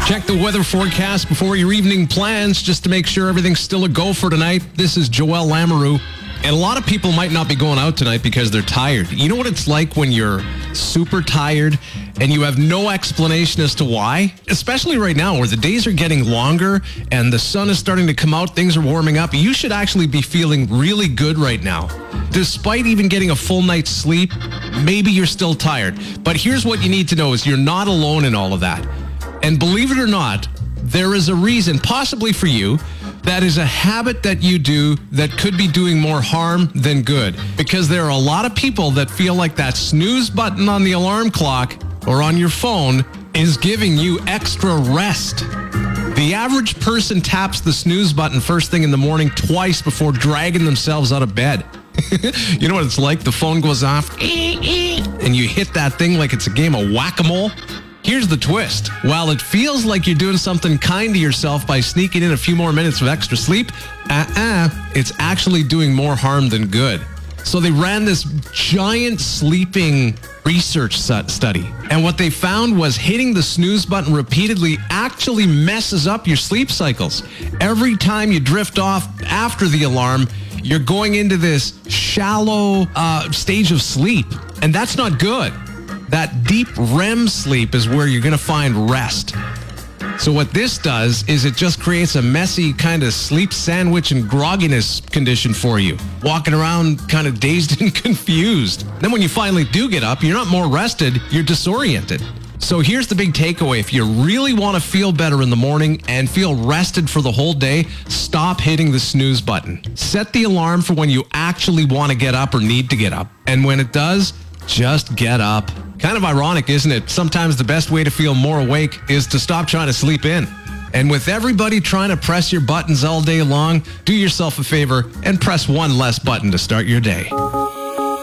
Check the weather forecast before your evening plans just to make sure everything's still a go for tonight. This is Joel Lamoureux. And a lot of people might not be going out tonight because they're tired. You know what it's like when you're super tired and you have no explanation as to why? Especially right now where the days are getting longer and the sun is starting to come out, things are warming up. You should actually be feeling really good right now. Despite even getting a full night's sleep, maybe you're still tired. But here's what you need to know is you're not alone in all of that. And believe it or not, there is a reason, possibly for you, that is a habit that you do that could be doing more harm than good. Because there are a lot of people that feel like that snooze button on the alarm clock or on your phone is giving you extra rest. The average person taps the snooze button first thing in the morning twice before dragging themselves out of bed. You know what it's like? The phone goes off and you hit that thing like it's a game of whack-a-mole. Here's the twist. While it feels like you're doing something kind to yourself by sneaking in a few more minutes of extra sleep, it's actually doing more harm than good. So they ran this giant sleeping research study. And what they found was hitting the snooze button repeatedly actually messes up your sleep cycles. Every time you drift off after the alarm, you're going into this shallow stage of sleep. And that's not good. That deep REM sleep is where you're going to find rest. So what this does is it just creates a messy kind of sleep sandwich and grogginess condition for you. Walking around kind of dazed and confused. Then when you finally do get up, you're not more rested, you're disoriented. So here's the big takeaway. If you really want to feel better in the morning and feel rested for the whole day, stop hitting the snooze button. Set the alarm for when you actually want to get up or need to get up. And when it does, just get up. Kind of ironic, isn't it? Sometimes the best way to feel more awake is to stop trying to sleep in. And with everybody trying to press your buttons all day long, do yourself a favor and press one less button to start your day.